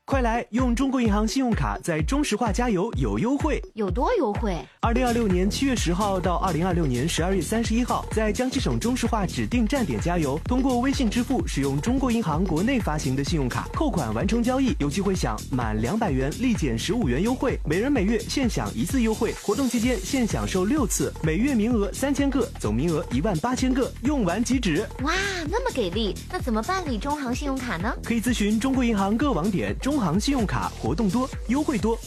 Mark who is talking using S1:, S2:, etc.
S1: 快来用中国银行信用卡在中石化加油有优惠，
S2: 有多优惠
S1: ？2026年7月10号到2026年12月31号，在江西省中石化指定站点加油，通过微信支付使用中国银行国内发行的信用卡扣款完成交易，有机会享满200元立减15元优惠，每人每月限享1次优惠。活动期间限享受6次，每月名额3000个，总名额18000个，用完即止。
S2: 哇，那么给力！那怎么办理中行信用卡呢？
S1: 可以咨询中国银行各网点，中行信用卡活动多，优惠多。